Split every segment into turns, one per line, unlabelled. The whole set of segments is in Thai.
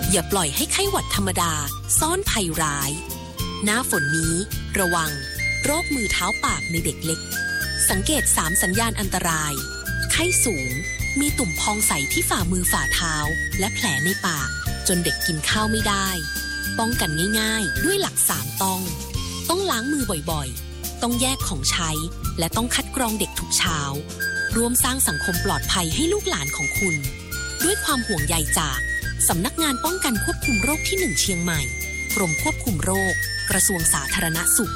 อย่าปล่อยให้ไข้หวัดธรรมดาซ่อนภัยร้ายหน้าฝนนี้ระวังโรคมือเท้าปากในเด็กเล็กสังเกต3สัญญาณอันตรายไข้สูงมีตุ่มพองใสที่ฝ่ามือฝ่าเท้าและแผลในปากจนเด็กกินข้าวไม่ได้ป้องกันง่ายๆด้วยหลัก3ต้องล้างมือบ่อยๆต้องแยกของใช้และต้องคัดกรองเด็กทุกเช้าร่วมสร้างสังคมปลอดภัยให้ลูกหลานของคุณด้วยความห่วงใยจากสำนักงานป้องกันควบคุมโรคที่1เชียงใหม่กรมควบคุมโรคกระทรวงสาธารณสุข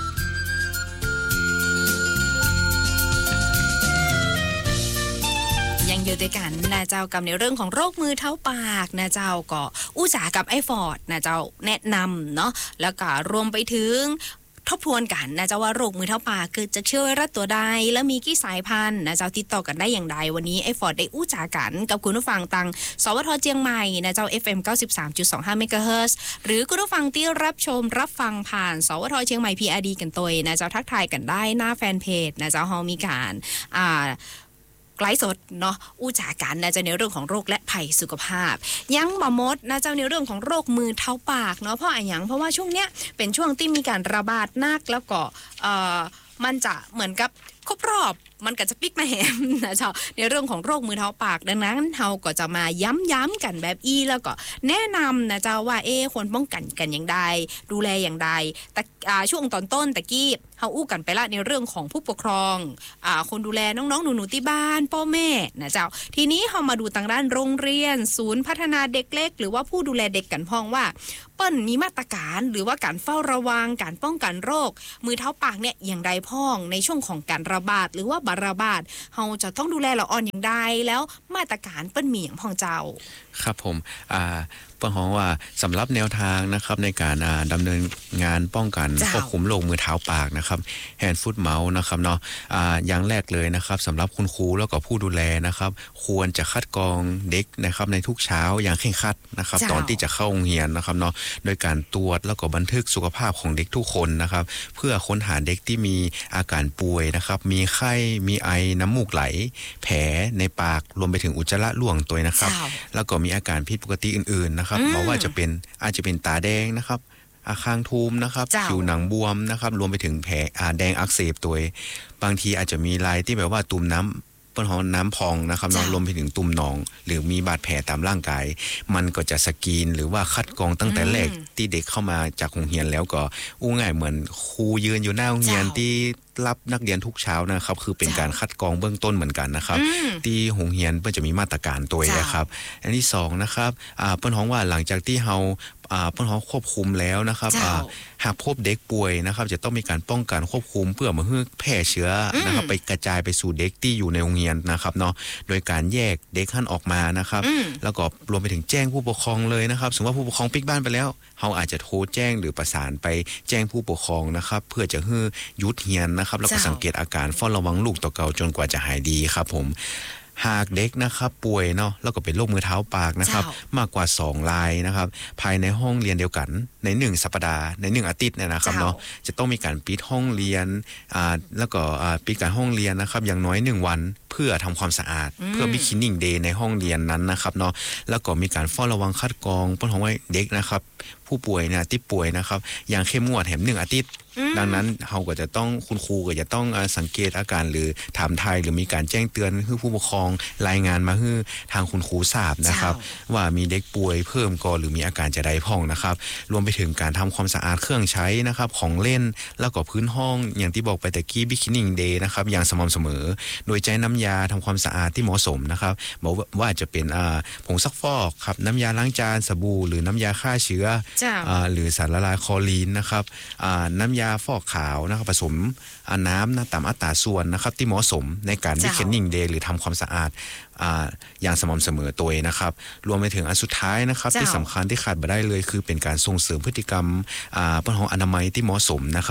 ยังอยู่ด้วยกันนะเจ้ากับในเรื่องของโรคมือเท้าปากนะเจ้าก็อุตสาหกับไอฟอร์ดนะเจ้าแนะนำเนาะแล้วก็รวมไปถึงทบทวนกันนะเจ้าว่าโรคมือเท้าปากเกิดจากเชื้อไวรัสตัวใดและมีกี่สายพันธุ์นะเจ้าติดต่อกันได้อย่างไรวันนี้ไอฟอร์ดได้อู้จากันกับคุณผู้ฟังตังสวทเจียงใหม่นะเจ้า FM 93.25 เมกะเฮิรตซ์หรือคุณผู้ฟังที่รับชมรับฟังผ่านสวทเชียงใหม่ PRD กันตัวนะเจ้าทักทายกันได้หน้าแฟนเพจนะเจ้าเฮามีการไลฟ์สดเนาะอู้จากันนะเจ้าในเรื่องของโรคและภัยสุขภาพยังบ่หมดนะเจ้าในเรื่องของโรคมือเท้าปากเนาะเพราะอะไรอย่างเพราะว่าช่วงเนี้ยเป็นช่วงที่มีการระบาดหนักแล้วก็มันจะเหมือนกับครบรอบมันก็จะปิกมาแหมนะเจ้าในเรื่องของโรคมือเท้าปากดังนั้นเราก็จะมาย้ำกันแบบแล้วก็แนะนำนะเจ้าว่าควรป้องกันอย่างใดดูแลอย่างใดแต่ช่วงตอนต้นตะกี้เราอู้กันไปละในเรื่องของผู้ปกครองคนดูแลน้องๆหนูๆที่บ้านพ่อแม่นะเจ้าทีนี้เรามาดูทางด้านโรงเรียนศูนย์พัฒนาเด็กเล็กหรือว่าผู้ดูแลเด็กกันพ้องว่าเปิ้นมีมาตรการหรือว่าการเฝ้าระวังการป้องกันโรคมือเท้าปากเนี่ยอย่างใดพ้องในช่วงของการระบาดหรือว่าระบาดเราจะต้องดูแลละอ่อนอย่างใดแล้วมาตรการเปิ้นมีอย่างพ้องเจ้า
ครับผมเปิ้นฮ้องว่าสำหรับแนวทางนะครับในการดำเนินงานป้องกันควบคุมโรคมือเท้าปากนะครับแฮนด์ฟุตเมาส์นะครับเนาะอย่างแรกเลยนะครับสำหรับคุณครูแล้วก็ผู้ดูแลนะครับควรจะคัดกรองเด็กนะครับในทุกเช้าอย่างเคร่งครัดนะครับตอนที่จะเข้าโรงเรียนนะครับเนาะโดยการตรวจแล้วก็บันทึกสุขภาพของเด็กทุกคนนะครับเพื่อค้นหาเด็กที่มีอาการป่วยนะครับมีไข้มีไอน้ำมูกไหลแผลในปากรวมไปถึงอุจจาระร่วงตัวนะครับแล้วก็มีอาการผิดปกติอื่นๆนะครับเพราะว่าอาจจะเป็นตาแดงนะครับคางทูมนะครับผิวหนังบวมนะครับรวมไปถึงแผลแดงอักเสบตัวบางทีอาจจะมีลายที่แบบว่าตุ่มน้ำเป็นของน้ำพองนะครับรวมไปถึงตุ่มหนองหรือมีบาดแผลตามร่างกายมันก็จะสกรีนหรือว่าคัดกรองตั้งแต่แรกที่เด็กเข้ามาจากโรงเรียนแล้วก็ง่ายเหมือนครูยืนอยู่หน้าโรงเรียนที่รับนักเรียนทุกเช้านะครับคือเป็นการคัดกรองเบื้องต้นเหมือนกันนะครับที่โรงเรียนเปิ้นจะมีมาตรการตัวนะครับอันที่2นะครับเปิ้นฮ้องว่าหลังจากที่เฮาเปิ้นฮ้องควบคุมแล้วนะครับหากพบเด็กป่วยนะครับจะต้องมีการป้องกันควบคุมเพื่อมาให้แพร่เชื้อนะครับไปกระจายไปสู่เด็กที่อยู่ในโรงเรียนนะครับเนาะโดยการแยกเด็กหั่นออกมานะครับแล้วก็รวมไปถึงแจ้งผู้ปกครองเลยนะครับสมมติว่าผู้ปกครองปิกบ้านไปแล้วเฮาอาจจะโทรแจ้งหรือประสานไปแจ้งผู้ปกครองนะครับเพื่อจะให้หยุดเรียนนะครับแล้วก็สังเกตอาการเฝ้าระวังลูกต่อเก่าจนกว่าจะหายดีครับผมหากเด็กนะครับป่วยเนาะแล้วก็เป็นโรคมือเท้าปากนะครับมากกว่า2รายนะครับภายในห้องเรียนเดียวกันใน1สัปดาห์ใน1อาทิตย์เนี่ยนะครับเนาะจะต้องมีการปิดห้องเรียนแล้วก็ปิดการห้องเรียนนะครับอย่างน้อย1วันเพื่อทำความสะอาดเพื่อมีคลีนนิ่งเดย์ในห้องเรียนนั้นนะครับเนาะแล้วก็มีการเฝ้าระวังคัดกรองป้องกันไว้เด็กนะครับผู้ป่วยเนี่ยที่ป่วยนะครับอย่างเข้มงวดแถม1อาทิตย์ดังนั้นเราก็จะต้องคุณครูก็จะต้องสังเกตอาการหรือถามไทยหรือมีการแจ้งเตือนให้ผู้ปกครองรายงานมาให้ทางคุณครูทราบนะครับว่ามีเด็กป่วยเพิ่มก่อนหรือมีอาการจะได้พ่องนะครับรวมไปถึงการทำความสะอาดเครื่องใช้นะครับของเล่นแล้วก็พื้นห้องอย่างที่บอกไปตะกี้บิ๊กนิ่งเดย์นะครับอย่างสม่ำเสมอโดยใช้น้ำยาทำความสะอาดที่เหมาะสมนะครับบอกว่าจะเป็นผงซักฟอกครับน้ำยาล้างจานสบู่หรือน้ำยาฆ่าเชื้อหรือสารละลายคลอรีนนะครับน้ำยาฟอกขาวนะครับผสมน้ำนะตามอัตราส่วนนะครับที่เหมาะสมในการบิ๊กนิ่งเดย์หรือทำความสะอาดอย่างสม่ำเสมอตัวนะครับรวมไปถึงอันสุดท้ายนะครับที่สำคัญที่ขาดไม่ได้เลยคือเป็นการส่งเสริมพฤติกรรมป้องกันอนามัยที่เหมาะสมนะครับ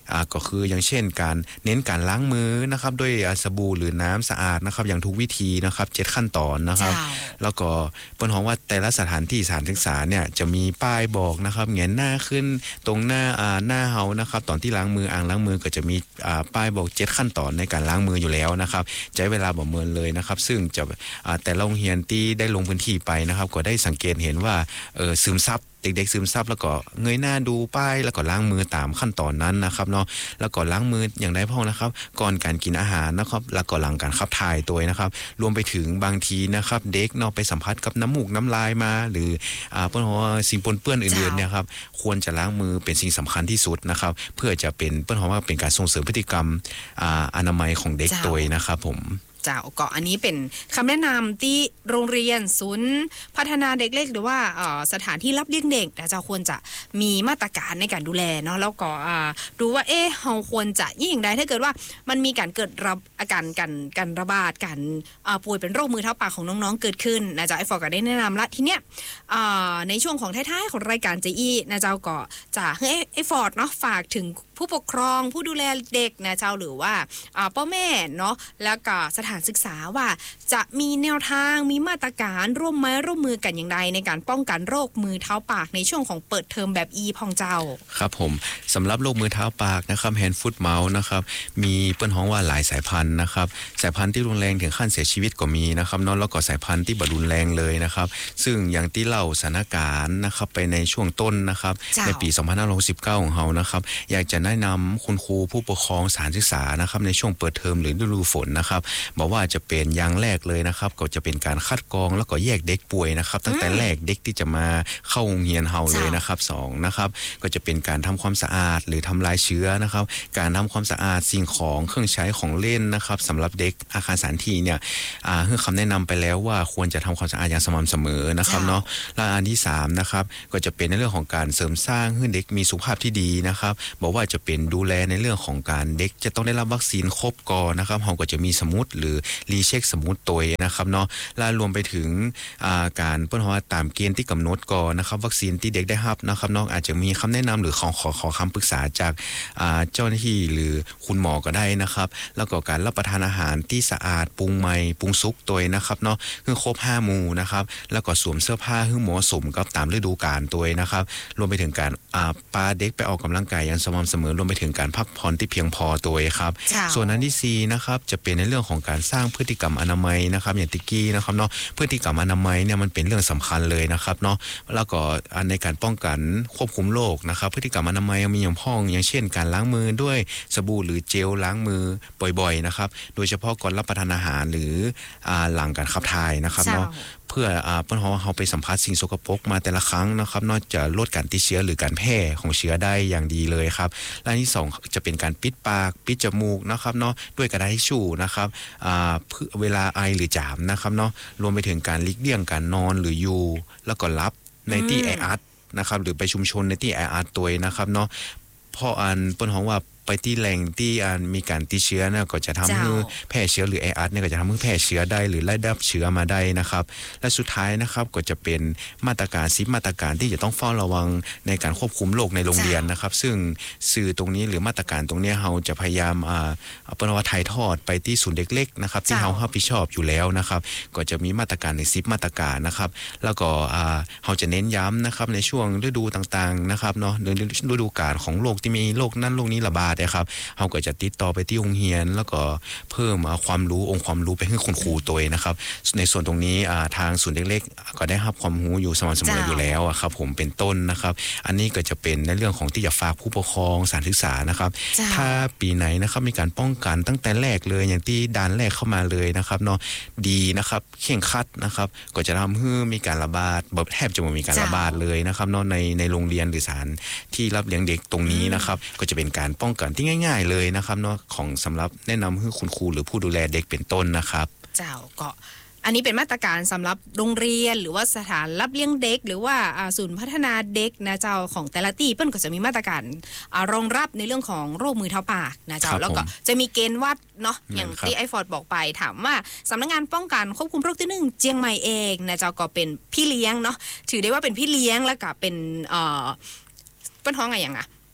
ก็คืออย่างเช่นการเน้นการล้างมือนะครับด้วยสบู่หรือน้ำสะอาดนะครับอย่างทุกวิธีนะครับ7ขั้นตอนนะครับแล้วก็เปิ้นฮ้องว่าแต่ละสถานที่สถานศึกษาเนี่ยจะมีป้ายบอกนะครับเงยหน้าขึ้นตรงหน้าเฮานะครับตอนที่ล้างมืออ่างล้างมือก็จะมีป้ายบอก7ขั้นตอนในการล้างมืออยู่แล้วนะครับใช้เวลาประเมินเลยนะครับซึ่งจะแต่ละโรงเรียนที่ได้ลงพื้นที่ไปนะครับก็ได้สังเกตเห็นว่าซึมซับเด็กๆซึมซับแล้วก็เงยหน้าดูป้ายแล้วก็ล้างมือตามขั้นตอนนั้นนะครับเนาะแล้วก็ล้างมืออย่างไรพ่อนะครับก่อนการกินอาหารนะครับแล้วก็หลังการขับถ่ายตัวนะครับรวมไปถึงบางทีนะครับเด็กเนาะไปสัมผัสกับน้ำมูกน้ำลายมาหรือเปิ้นว่าสิ่งปนเปื้อนอื่นๆเนี่ยครับควรจะล้างมือเป็นสิ่งสำคัญที่สุดนะครับเพื่อจะเป็นเปิ้นว่าเป็นการส่งเสริมพฤติกรรมอนามัยของเด็กตัวนะครับผม
เจ้าก็อันนี้เป็นคำแนะนำที่โรงเรียนศูนย์พัฒนาเด็กเล็กหรือว่าสถานที่รับเลี้ยงเด็กนะเจ้าควรจะมีมาตรการในการดูแลเนาะแล้วก็ดูว่าเราควรจะยิ่งใดถ้าเกิดว่ามันมีการเกิดอาการระบาดการป่วยเป็นโรคมือเท้าปากของน้องๆเกิดขึ้นนะเจ้าไอฟอร์ก็ได้แนะนำละทีเนี้ยในช่วงของท้ายๆของรายการJEนะเจ้าก็จะให้ไอฟอร์เนาะฝากถึงผู้ปกครองผู้ดูแลเด็กนะเจ้าหรือว่าพ่อแม่เนาะแล้วก็สถานศึกษาว่าจะมีแนวทางมีมาตรการร่วมมือกันอย่างไรในการป้องกันโรคมือเท้าปากในช่วงของเปิดเทอมแบบพองเจ้า
ครับผมสำหรับโรคมือเท้าปากนะครับแฮนด์ฟุตเมาส์นะครับมีเปิ้นฮ้องว่าหลายสายพันธุ์นะครับสายพันธุ์ที่รุนแรงถึงขั้นเสียชีวิตก็มีนะครับเนาะแล้วก็สายพันธุ์ที่บ่รุนแรงเลยนะครับซึ่งอย่างที่เล่าสถานการณ์นะครับไปในช่วงต้นนะครับในปี2569ของเฮานะครับอยากจะแนะนำคุณครูผู้ปกครองสถานศึกษานะครับในช่วงเปิดเทอมหรือฤดูฝนนะครับบอกว่าจะเป็นอย่างแรกเลยนะครับก็จะเป็นการคัดกรองแล้วก็แยกเด็กป่วยนะครับตั้งแต่แรกเด็กที่จะมาเข้าโรงเรียนเฮาเลยนะครับ2นะครับก็จะเป็นการทำความสะอาดหรือทำลายเชื้อนะครับการทำความสะอาดสิ่งของเครื่องใช้ของเล่นนะครับสำหรับเด็กอาคารสถานที่เนี่ยคือคำแนะนำไปแล้วว่าควรจะทำความสะอาดอย่างสม่ำเสมอนะครับเนาะและอันที่3นะครับก็จะเป็นในเรื่องของการเสริมสร้างให้เด็กมีสุขภาพที่ดีนะครับบอกว่าจะเป็นดูแลในเรื่องของการเด็กจะต้องได้รับวัคซีนครบก่อนนะครับเราก็จะมีสมุดหรือรีเช็คสมุดตัวนะครับเนาะและรวมไปถึงการเปิ้นว่าตามเกณฑ์ที่กำหนดก่อนนะครับวัคซีนที่เด็กได้รับนะครับน้องอาจจะมีคำแนะนำหรือขอคำปรึกษาจากเจ้าหน้าที่หรือคุณหมอก็ได้นะครับแล้วก็การรับประทานอาหารที่สะอาดปรุงใหม่ปรุงสุกตัวนะครับเนาะคือครบ5หมู่นะครับแล้วก็สวมเสื้อผ้าให้เหมาะสมกับตามฤดูกาลตัวนะครับรวมไปถึงการพาเด็กไปออกกำลังกายอย่างสม่ำเสมอรวมไปถึงการพักผ่อนที่เพียงพอตัวครับส่วนอันที่4นะครับจะเป็นในเรื่องของการสร้างพฤติกรรมอนามัยนะครับอย่างติกี้นะครับเนาะพฤติกรรมอนามัยเนี่ยมันเป็นเรื่องสำคัญเลยนะครับเนาะแล้วก็ในการป้องกันควบคุมโรคนะครับพฤติกรรมอนามัยมีอย่างพ้องอย่างเช่นการล้างมือด้วยสบู่หรือเจลล้างมือบ่อยๆนะครับโดยเฉพาะก่อนรับประทานอาหารหรือหลังการขับถ่ายนะครับเนาะเพื่อเปิ้นว่าเฮาไปสัมผัสสิ่งสกปรกมาแต่ละครั้งนะครับนอกจากลดการติดเชื้อหรือการแพร่ของเชื้อได้อย่างดีเลยครับและที่2จะเป็นการปิดปากปิดจมูกนะครับเนาะด้วยกระดาษทิชชู่นะครับเวลาไอหรือจามนะครับเนาะรวมไปถึงการหลีกเลี่ยงการนอนหรืออยู่แล้วก็รับในที่แออัดนะครับหรือไปชุมชนในที่แออัดตัวนะครับเนาะเพราะเปิ้นฮ้องว่าไปที่แหล่งที่มีการติดเชื้อนะก็จะทำให้แพร่เชื้อหรือแออัดเนี่ยก็จะทำให้แพร่เชื้อได้หรือไล่ดับเชื้อมาได้นะครับและสุดท้ายนะครับก็จะเป็นมาตรการ10มาตรการที่จะต้องเฝ้าระวังในการควบคุมโรคในโรงเรียนนะครับซึ่งสื่อตรงนี้หรือมาตรการตรงนี้เราจะพยายามเป็นว่าถ่ายทอดไปที่ศูนย์เด็กเล็กนะครับที่เรารับผิดชอบอยู่แล้วนะครับก็จะมีมาตรการใน10มาตรการนะครับแล้วก็เราจะเน้นย้ำนะครับในช่วงฤดูต่างๆนะครับเนาะฤดูกาลของโรคที่มีโรคนั้นโรคนี้ระบาดนะครับเราก็จะติดต่อไปที่โรงเรียนแล้วก็เพิ่มความรู้องค์ความรู้ไปให้คุณครูตัวนะครับในส่วนตรงนี้ทางศูนย์เล็กๆก็ได้รับความรู้อยู่สม่ำเสมออยู่แล้วครับผมเป็นต้นนะครับอันนี้ก็จะเป็นในเรื่องของที่จะฝากผู้ปกครองสถานศึกษานะครับถ้าปีไหนนะครับมีการป้องกันตั้งแต่แรกเลยอย่างที่ด่านแรกเข้ามาเลยนะครับเนาะดีนะครับเข่งคัดนะครับก็จะทำให้มีการระบาดแบบแทบจะไม่มีการระบาดเลยนะครับเนาะในโรงเรียนหรือสถานที่รับเลี้ยงเด็กตรงนี้นะครับก็จะเป็นการป้องกันที่ง่ายๆเลยนะครับเนาะของสำหรับแนะนำให้คุณครูหรือผู้ดูแลเด็กเป็นต้นนะครับ
เจ้าก็อันนี้เป็นมาตรการสำหรับโรงเรียนหรือว่าสถานรับเลี้ยงเด็กหรือว่าศูนย์พัฒนาเด็กนะเจ้าของแต่ละที่เปิ้นก็จะมีมาตรการรองรับในเรื่องของโรคมือเท้าปากนะเจ้าแล้วก็จะมีเกณฑ์วัดเนาะอย่างที่ไอฟอร์ดบอกไปถามว่าสำนักงานป้องกันควบคุมโรคที่1เจียงใหม่เองนะเจ้าก็เป็นพี่เลี้ยงเนาะถือได้ว่าเป็นพี่เลี้ยงแล้วก็เป็นเปิ้นฮ้องไงอย่าง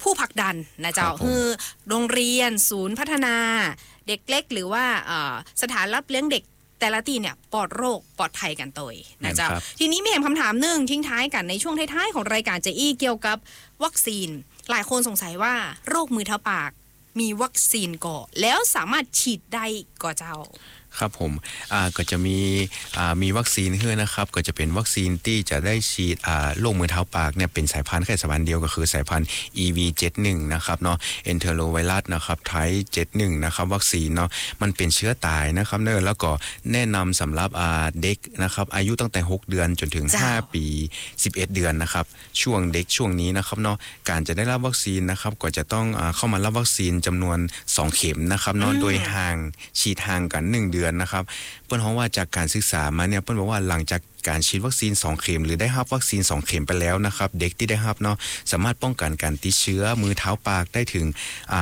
ผู้ผลักดันนะเจ้าคือโรงเรียนศูนย์พัฒนาเด็กเล็กหรือว่าสถานรับเลี้ยงเด็กแต่ละที่เนี่ยปลอดโรคปลอดภัยกันตัวนะเจ้าทีนี้มีคำถามหนึ่งทิ้งท้ายกันในช่วงท้ายๆของรายการเจอี้เกี่ยวกับวัคซีนหลายคนสงสัยว่าโรคมือเท้าปากมีวัคซีนก่อแล้วสามารถฉีดได้ก่อเจ้า
ครับผมก็จะมีวัคซีนเพื่อนะครับก็จะเป็นวัคซีนที่จะได้ฉีดโรคมือเท้าปากเนี่ยเป็นสายพันธุ์แค่สายพันธุ์เดียวก็คือสายพันธุ์ EV71 นะครับเนาะ Enterovirus นะครับ Type 71นะครับวัคซีนเนาะมันเป็นเชื้อตายนะครับเนอะแล้วก็แนะนำสำหรับเด็กนะครับอายุตั้งแต่6เดือนจนถึง5ปี11เดือนนะครับช่วงเด็กช่วงนี้นะครับเนาะการจะได้รับวัคซีนนะครับก็จะต้องเข้ามารับวัคซีนจำนวน2เข็มนะครับเนาะโดยฉีดห่างกัน1เดือนนะครับเปิ้นว่าจากการศึกษามาเนี่ยเปิ้นบอกว่าหลังจากการฉีดวัคซีน2เข็มหรือได้รับวัคซีน2เข็มไปแล้วนะครับเด็กที่ได้รับเนาะสามารถป้องกันการติดเชื้อมือเท้าปากได้ถึง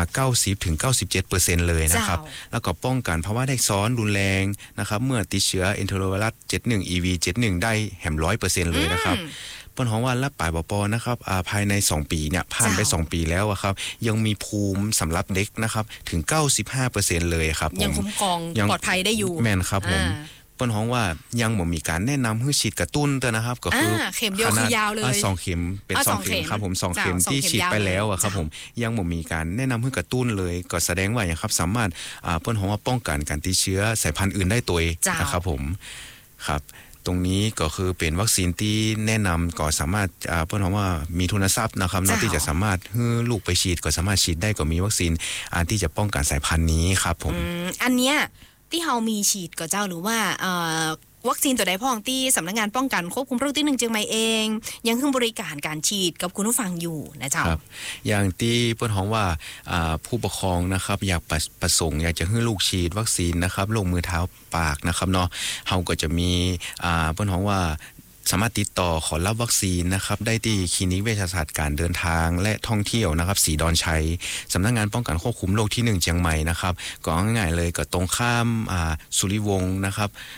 90-97% เลยนะครับแล้วก็ป้องกันภาวะแทรกซ้อนรุนแรงนะครับเมื่อติดเชื้อ Enterovirus 71 EV71 ได้แหม 100% เลยนะครับเปิ้นว่ารับปลายปอนะครับภายใน2ปีเนี่ยผ่านไป2ปีแล้วครับยังมีภูมิสำหรับเด็กนะครับถึง 95% เลยครับ
ยังคุ้มครองปลอดภัยได้อยู่
แม่นครับผมเปิ้นว่ายังบ่มีการแนะนำให้ฉีดกระตุ้นเด้อนะครับก็คือ
เข็มเดียวคือยาวเลย
2เข็มเป็น2เข็มครับผม2เข็มที่ฉีดไปแล้วครับผมยังบ่มีการแนะนำให้กระตุ้นเลยก็แสดงว่าอย่างครับสามารถเปิ้นว่าป้องกันการติดเชื้อสายพันธุ์อื่นได้ตัวนะครับผมครับตรงนี้ก็คือเป็นวัคซีนที่แนะนำก็สามารถเปิ้นว่ามีทุนทรัพย์นะครับที่จะสามารถให้ลูกไปฉีดก็สามารถฉีดได้ก็มีวัคซีนที่จะป้องกันสายพันธุ์นี้ครับผม
อันเนี้ยที่เฮามีฉีดกับเจ้าหรือว่าวัคซีนตัวใดพ้องที่สำนักงานป้องกันควบคุมโรคที่1เชียงใหม่เองยังให้บริการการฉีดกับคุณผู้ฟังอยู่นะเจ้า
ครับอย่างที่เปิ้นฮ้องว่าผู้ปกครองนะครับอยากประสงค์อยากจะให้ลูกฉีดวัคซีนนะครับโรคมือเท้าปากนะครับเนาะเฮาก็จะมีเปิ้นฮ้องว่าสามารถติดต่อขอรับวัคซีนนะครับได้ที่คลินิกเวชศาสตร์การเดินทางและท่องเที่ยวนะครับศรีดอนชัยสำนักงานป้องกันควบคุมโรคที่1เชียงใหม่นะครับก็ง่ายๆเลยก็ตรงข้ามสุริวงศ์นะครับ